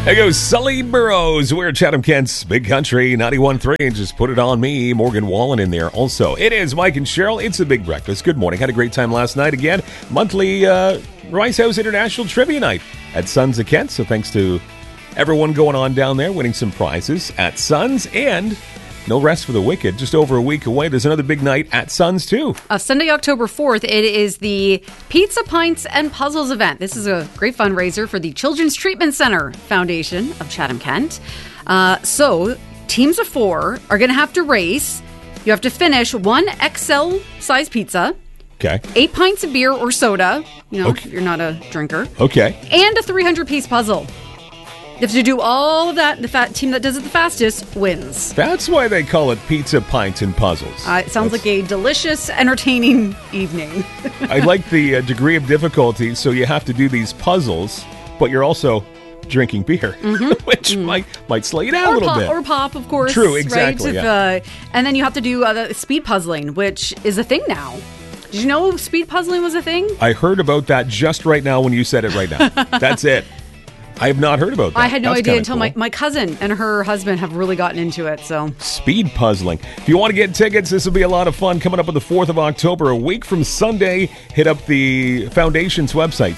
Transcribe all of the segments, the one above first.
There goes Sully Burrows. We're Chatham-Kent's Big Country 91.3, and just put it on me, Morgan Wallen in there also. It is Mike and Cheryl. It's a big breakfast. Good morning. Had a great time last night again. Monthly Rice House International Trivia Night at Sons of Kent. So thanks to everyone going on down there, winning some prizes at Sons, and no rest for the wicked. Just over a week away. There's another big night at Sons, too. Sunday, October 4th, it is the Pizza, Pints, and Puzzles event. This is a great fundraiser for the Children's Treatment Center Foundation of Chatham-Kent. So, teams of 4 are going to have to race. You have to finish one XL-size pizza. Okay. 8 pints of beer or soda, if you're not a drinker. Okay. And a 300-piece puzzle. You have to do all of that. The team that does it the fastest wins. That's why they call it Pizza, Pints, and Puzzles. It sounds like a delicious, entertaining evening. I like the degree of difficulty. So you have to do these puzzles, but you're also drinking beer, which might slow you down a little bit. Or pop, of course. True, exactly. Right? And then you have to do the speed puzzling, which is a thing now. Did you know speed puzzling was a thing? I heard about that just right now when you said it right now. That's it. I have not heard about that. I had no idea until cool. my cousin and her husband have really gotten into it. So speed puzzling. If you want to get tickets, this will be a lot of fun coming up on the 4th of October, a week from Sunday. Hit up the Foundation's website,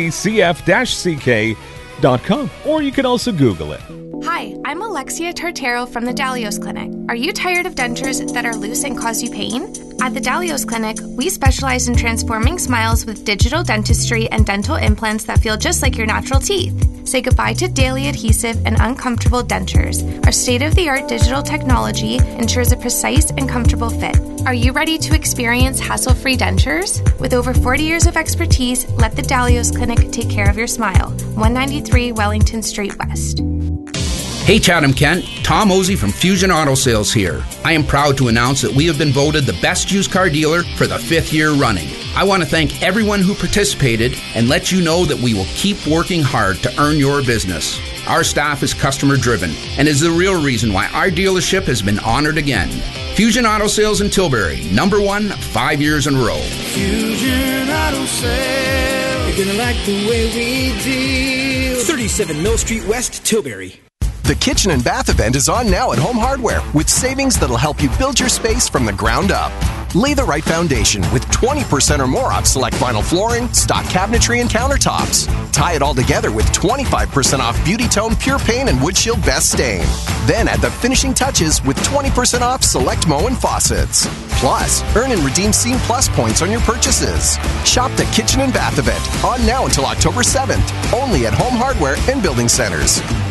ctcf-ck.com, or you can also Google it. Hi, I'm Alexia Tartaro from the Dalios Clinic. Are you tired of dentures that are loose and cause you pain? At the Dalios Clinic, we specialize in transforming smiles with digital dentistry and dental implants that feel just like your natural teeth. Say goodbye to daily adhesive and uncomfortable dentures. Our state-of-the-art digital technology ensures a precise and comfortable fit. Are you ready to experience hassle-free dentures? With over 40 years of expertise, let the Dalios Clinic take care of your smile. 193 Wellington Street West. Hey Chatham-Kent, Tom Osey from Fusion Auto Sales here. I am proud to announce that we have been voted the best used car dealer for the 5th year running. I want to thank everyone who participated and let you know that we will keep working hard to earn your business. Our staff is customer driven and is the real reason why our dealership has been honored again. Fusion Auto Sales in Tilbury, number 1, 5 years in a row. Fusion Auto Sales, you're gonna like the way we deal. 37 Mill Street West, Tilbury. The Kitchen and Bath event is on now at Home Hardware with savings that'll help you build your space from the ground up. Lay the right foundation with 20% or more off select vinyl flooring, stock cabinetry, and countertops. Tie it all together with 25% off Beauty Tone Pure Paint and Wood Shield Best Stain. Then add the finishing touches with 20% off select Moen faucets. Plus, earn and redeem Scene Plus points on your purchases. Shop the Kitchen and Bath event on now until October 7th, only at Home Hardware and Building Centers.